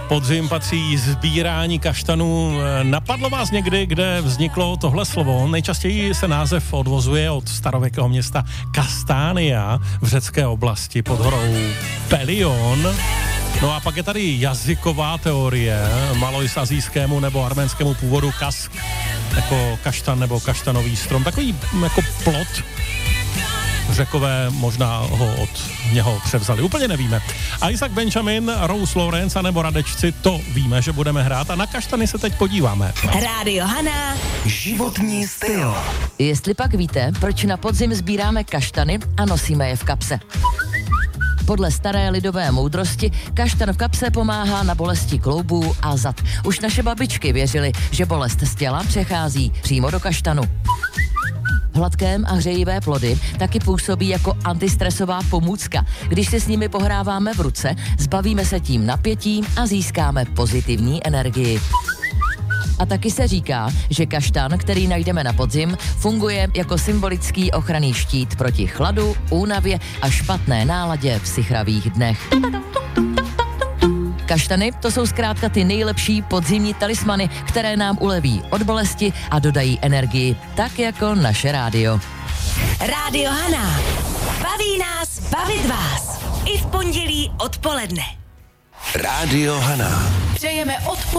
podzim patří sbírání kaštanů. Napadlo vás někdy, kde vzniklo tohle slovo? Nejčastěji se název odvozuje od starověkého města Kastánia v řecké oblasti pod horou Pelion. No a pak je tady jazyková teorie, malojsazijskému nebo arménskému původu kask, jako kaštan nebo kaštanový strom, takový jako plot. Řekové možná ho od něho převzali, úplně nevíme. Isaac Benjamin, Rose Lawrence nebo Radečci, to víme, že budeme hrát a na kaštany se teď podíváme. Rádio Hana. Životní styl. Jestli pak víte, proč na podzim sbíráme kaštany a nosíme je v kapse. Podle staré lidové moudrosti kaštan v kapse pomáhá na bolesti kloubů a zad. Už naše babičky věřily, že bolest z těla přechází přímo do kaštanu. Hladké a hřejivé plody taky působí jako antistresová pomůcka. Když si s nimi pohráváme v ruce, zbavíme se tím napětí a získáme pozitivní energii. A taky se říká, že kaštan, který najdeme na podzim, funguje jako symbolický ochranný štít proti chladu, únavě a špatné náladě v sichravých dnech. Kaštany, to jsou zkrátka ty nejlepší podzimní talismany, které nám uleví od bolesti a dodají energii, tak jako naše rádio. Rádio Hana. Baví nás, bavit vás. I v pondělí odpoledne. Rádio Hana. Přejeme odpoledne.